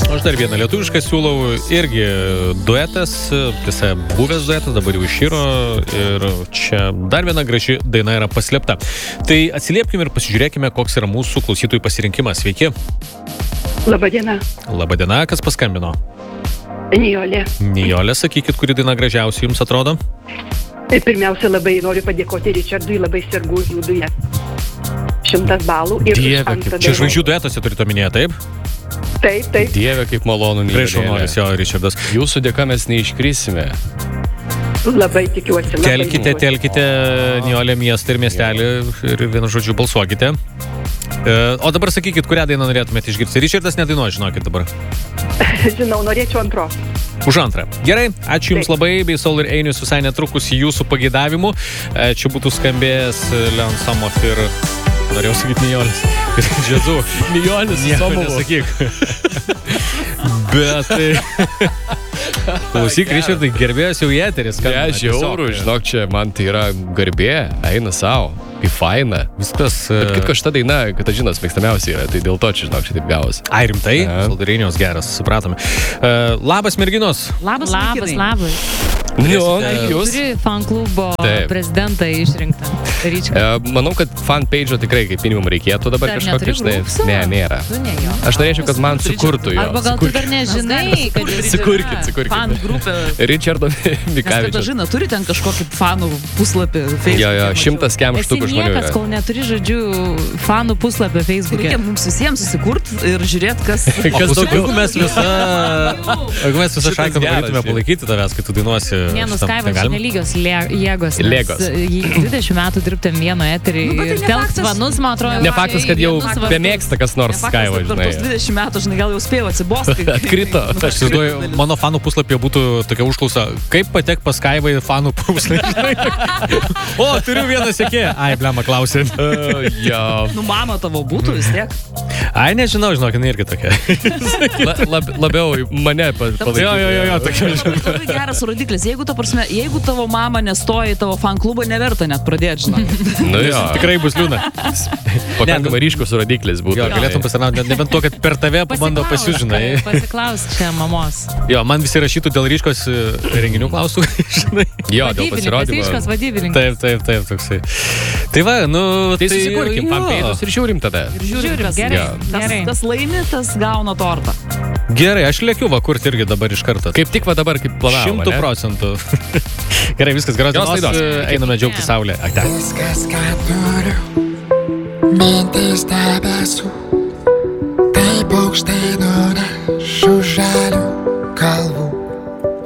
Aš dar vieną lietuvišką siūlau, irgi duetas, tiesa, buvęs duetas, dabar jau iširo ir čia dar viena graži daina yra paslėpta. Tai atsiliepkime ir pasižiūrėkime, koks yra mūsų klausytojų pasirinkimas. Sveiki. Labadiena. Labadiena, kas paskambino? Nijolė. Nijolė, sakykit, kuri daina gražiausia jums atrodo? Pirmiausia, labai noriu padėkoti Richardui, labai sergu už jų dują. 100 balų. Ir Dieve, čia žvaigždžių duetuose turite omenyje, taip? Taip. Dieve, kaip malonu. Tikrai šaunuolis, jo, Richardas. Jūsų dėka mes neiškrisime. Labai tikiuosi. Telkite Nijolė miestą ir miestelį ir vienu žodžiu balsuokite. O dabar sakykit, kurią dainą norėtumėte išgirsti. Richardas nedainuoja, žinokit dabar. Žinau, norėčiau antros. Už antrą. Gerai, ačiū Jums labai, bei Saul ir Einius visai netrukus jūsų pageidavimu. Čia būtų skambėjęs Leon Somov ir... Norėjau sakyti Nijolės. Džiazu. Nijolės, nieko nesakyk. Bet tai... Klausyk, Richardai, gerbėjas jau į eterį skambina. Žiauru, žinok, čia man tai yra garbė, eina savo, kaip faina. Viskas... Bet kitko šita daina, Katažinos mėgstamiausia yra, tai dėl to čia, žinok, čia taip gavosi. Ai, rimtai? Saldarinios geras, supratome. Labas, merginos. Labas. Jūs? Turi fan-klubo prezidentą išrinktą. Manau, kad fan-page'o tikrai kaip minimum reikėtų dabar kažkokį štai. Ne, nėra. Aš norėčiau, kad man sukurtų jo. Arba gal tu dar nežinai, kad Sukurkit. Fan grupė. Richardo Mikavičiaus. Katažina, turi ten kažkokį fanų puslapį Facebook'e? Jo, 100 kemštukų žmonių yra. Esi niekas, kol neturi, žodžiu, fanų puslapį Facebook'e. Reikia mums visiems susikurti ir žiūrėti, kas daugiau. Jeigu mes visą šaiką norėtume palaikyti tavęs, kai tu dainuosi. Nenuskaiva, čia nelygios jėgos. Lėgos. 20 metų dirbtėm vieno eterį ir telkt fanus, man atrodo. Ne faktas, kad jau bemėgsta kas nors Skaiva, žinai. Per 20 metų, žinai, gal jau spėjau atsibosti. Atkrito. Aš įsivaizduoju, mano fanų puslapyje būtų tokia užklausa, kaip patek pas Skaivą į fanų puslapį. O, turiu vieną sekėją. Ai, blema, klausė. Nu, mama tavo būtų vis tiek. Ai, nežinau, žinok, jinai irgi tokia. Labiau mane palaikyti. Jo, tokia. Labai geras rodiklis. Jeigu tavo mama nestoja į tavo fan klubą, neverta net pradėti, žinai. Nu jo. Tikrai bus liūna. Pakankamai ryškus rodiklis būtų. Jo, galėtum pasitarnauti, nebent to, kad per tave pabando pasižinai. Pasiklaus čia mamos. Jo, man visi rašytų dėl ryškos renginių klausų, žinai. Jo, dėl pasirodymo. Ryškos vadybininkas. Taip, toksai. Tai va, nu... Tai susikurkim fanpage'us ir žiūrim tada. Žiūrim, gerai. Tas laimi, tas gauna tortą. Gerai, aš lėkiu va kurti irgi dabar iš karto. Kaip tik va dabar, kaip planavom, 100%. Gerai, viskas geros dienos. Einame džiaugti saulę. Ate. Viskas, ką turiu, mintis debesų, taip aukštai